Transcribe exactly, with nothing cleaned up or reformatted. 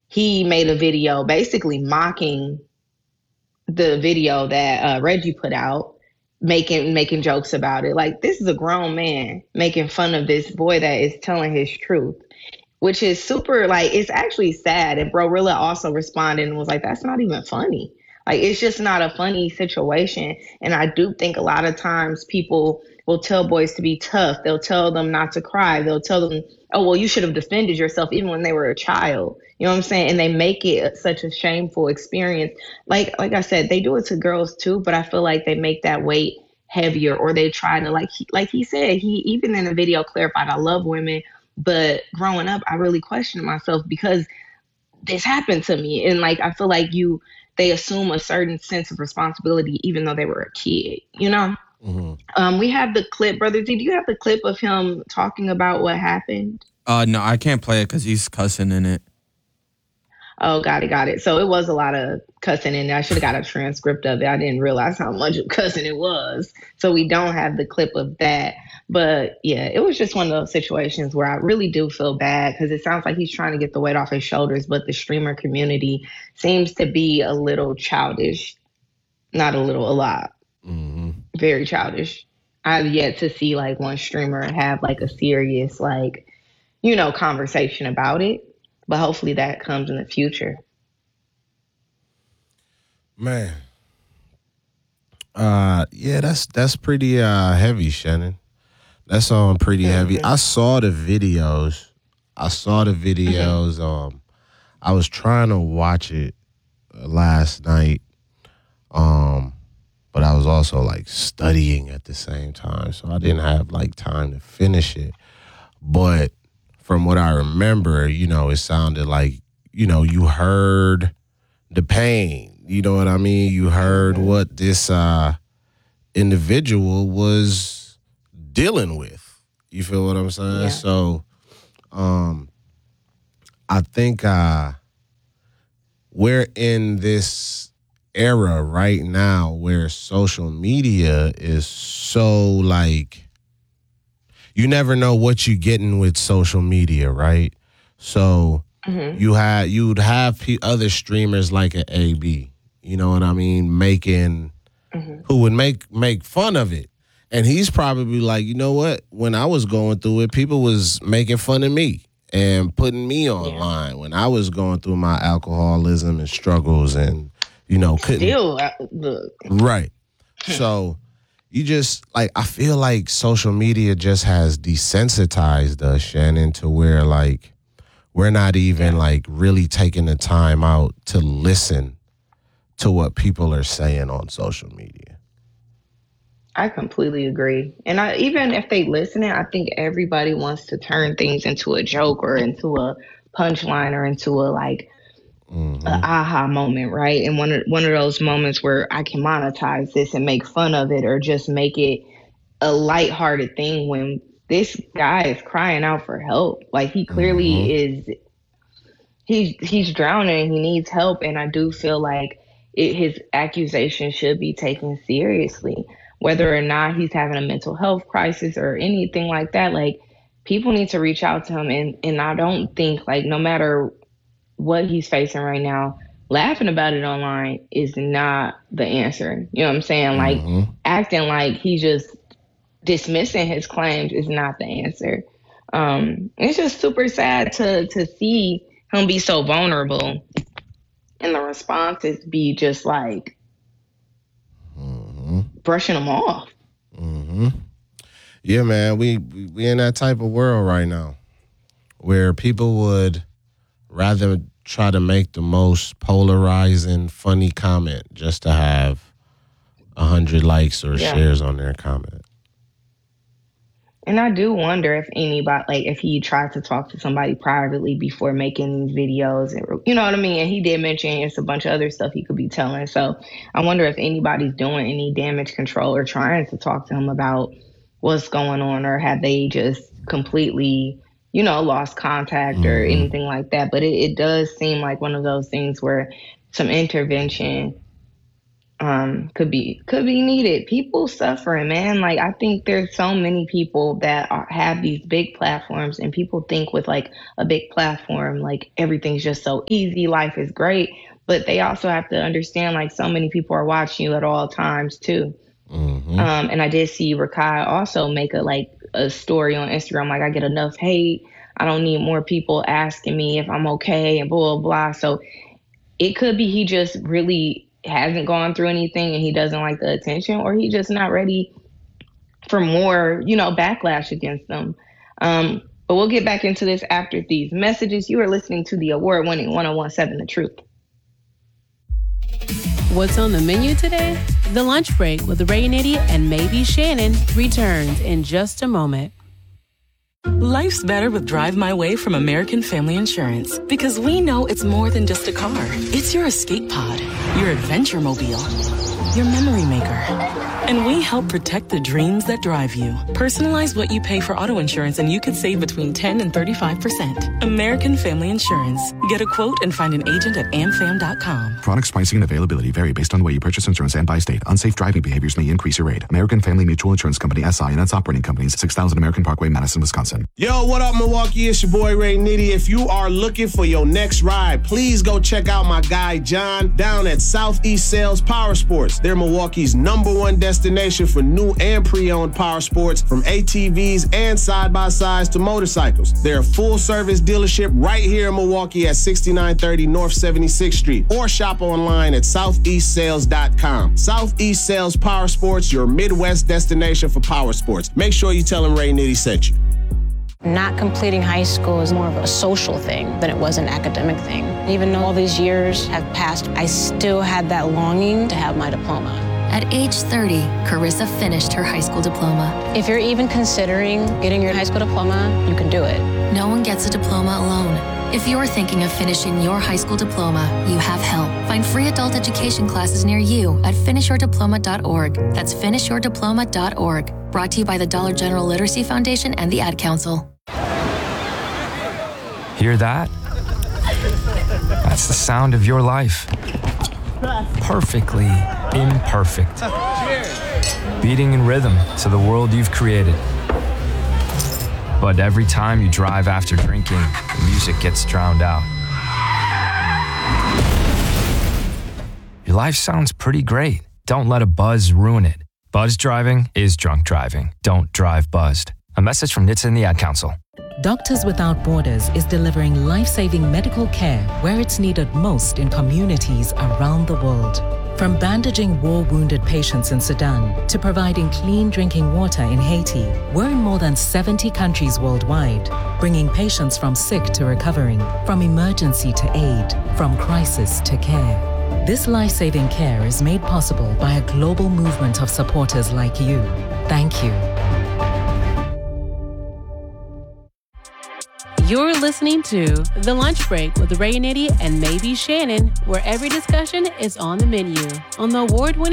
he made a video basically mocking the video that uh, Reggie put out, making making jokes about it. Like, this is a grown man making fun of this boy that is telling his truth, which is super, like, it's actually sad. And Brorilla also responded and was like, that's not even funny. Like, it's just not a funny situation. And I do think a lot of times people will tell boys to be tough. They'll tell them not to cry. They'll tell them, oh, well, you should have defended yourself even when they were a child. You know what I'm saying? And they make it such a shameful experience. Like, like I said, they do it to girls too, but I feel like they make that weight heavier, or they try to, like, he, like he said, he even in the video clarified, I love women, but growing up, I really questioned myself because this happened to me. And like, I feel like you, they assume a certain sense of responsibility, even though they were a kid, you know? Mm-hmm. Um, we have the clip, Brother D, do you have the clip of him talking about what happened? Uh, no, I can't play it because he's cussing in it. Oh, got it, got it. So it was a lot of cussing in there. I should have got a transcript of it. I didn't realize how much of cussing it was. So we don't have the clip of that. But yeah, it was just one of those situations where I really do feel bad because it sounds like he's trying to get the weight off his shoulders, but the streamer community seems to be a little childish. Not a little, a lot. Mm-hmm. Very childish. I've yet to see like one streamer have like a serious, like, you know, conversation about it. But hopefully that comes in the future. Man. Uh, yeah, that's that's pretty uh, heavy, Shannon. That's um pretty mm-hmm. heavy. I saw the videos. I saw the videos. Mm-hmm. Um, I was trying to watch it last night. Um, but I was also like studying at the same time, so I didn't have like time to finish it. But from what I remember, you know, it sounded like, you know, you heard the pain. You know what I mean? You heard what this uh, individual was dealing with. You feel what I'm saying? Yeah. So um, I think uh, we're in this era right now where social media is so like, you never know what you're getting with social media, right? So mm-hmm. you had you'd have p- other streamers like an A B, you know what I mean, making mm-hmm. who would make make fun of it, and he's probably like, you know what? When I was going through it, people was making fun of me and putting me online yeah. when I was going through my alcoholism and struggles, and you know couldn't still look right. So. You just, like, I feel like social media just has desensitized us, Shannon, to where, like, we're not even, yeah. like, really taking the time out to listen to what people are saying on social media. I completely agree. And I, even if they listening, I think everybody wants to turn things into a joke or into a punchline or into a, like, Mm-hmm. an aha moment, right? And one of one of those moments where I can monetize this and make fun of it, or just make it a lighthearted thing when this guy is crying out for help. Like, he clearly mm-hmm. is, he's he's drowning. He needs help, and I do feel like it, his accusation should be taken seriously, whether or not he's having a mental health crisis or anything like that. Like, people need to reach out to him, and and I don't think, like, no matter what he's facing right now, laughing about it online is not the answer. You know what I'm saying? Like, mm-hmm. acting like he's just dismissing his claims is not the answer. Um, it's just super sad to to see him be so vulnerable, and the responses be just like mm-hmm. brushing him off. Mm-hmm. Yeah, man, we we in that type of world right now where people would rather try to make the most polarizing, funny comment just to have a hundred likes or yeah. shares on their comment. And I do wonder if anybody, like, if he tried to talk to somebody privately before making these videos, and, you know what I mean? And he did mention it's a bunch of other stuff he could be telling. So I wonder if anybody's doing any damage control or trying to talk to him about what's going on, or have they just completely, you know, lost contact or mm-hmm. anything like that. But it, it does seem like one of those things where some intervention um, could be could be needed. People suffering, man. Like I think there's so many people that are, have these big platforms, and people think with like a big platform, like everything's just so easy, life is great. But they also have to understand, like so many people are watching you at all times too. Mm-hmm. Um, and I did see Rakai also make a like a story on Instagram, like I get enough hate. I don't need more people asking me if I'm okay and blah blah blah. So it could be he just really hasn't gone through anything and he doesn't like the attention, or he just not ready for more, you know, backlash against them. Um, but we'll get back into this after these messages. You are listening to the award-winning one oh one point seven The Truth. What's on the menu today? The Lunch Break with Ray Nitty and maybe Shannon returns in just a moment. Life's better with Drive My Way from American Family Insurance, because we know it's more than just a car. It's your escape pod, your adventure mobile, your memory maker. And we help protect the dreams that drive you. Personalize what you pay for auto insurance and you could save between ten and thirty-five percent. American Family Insurance. Get a quote and find an agent at am fam dot com. Products, pricing, and availability vary based on the way you purchase insurance and by state. Unsafe driving behaviors may increase your rate. American Family Mutual Insurance Company, S I and its operating companies, six thousand American Parkway, Madison, Wisconsin. Yo, what up, Milwaukee? It's your boy, Ray Nitty. If you are looking for your next ride, please go check out my guy, John, down at Southeast Sales Power Sports. They're Milwaukee's number one destination for new and pre-owned power sports, from A T Vs and side-by-sides to motorcycles. They're a full-service dealership right here in Milwaukee at sixty-nine thirty North seventy-sixth Street, or shop online at southeast sales dot com. Southeast Sales Power Sports, your Midwest destination for power sports. Make sure you tell them Ray Nitty sent you. Not completing high school is more of a social thing than it was an academic thing. Even though all these years have passed, I still had that longing to have my diploma. At age thirty, Carissa finished her high school diploma. If you're even considering getting your high school diploma, you can do it. No one gets a diploma alone. If you're thinking of finishing your high school diploma, you have help. Find free adult education classes near you at finish your diploma dot org. That's finish your diploma dot org. Brought to you by the Dollar General Literacy Foundation and the Ad Council. Hear that? That's the sound of your life. Perfectly imperfect. Beating in rhythm to the world you've created. But every time you drive after drinking, the music gets drowned out. Your life sounds pretty great. Don't let a buzz ruin it. Buzz driving is drunk driving. Don't drive buzzed. A message from N H T S A and the Ad Council. Doctors Without Borders is delivering life-saving medical care where it's needed most in communities around the world. From bandaging war-wounded patients in Sudan to providing clean drinking water in Haiti, we're in more than seventy countries worldwide, bringing patients from sick to recovering, from emergency to aid, from crisis to care. This life-saving care is made possible by a global movement of supporters like you. Thank you. You're listening to The Lunch Break with Ray Nitty and maybe Shannon, where every discussion is on the menu on the award-winning